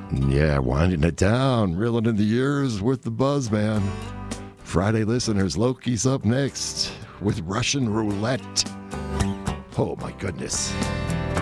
Yeah, winding it down, reeling in the years with the buzz, man. Friday listeners, Loki's up next with Russian Roulette. Oh my goodness.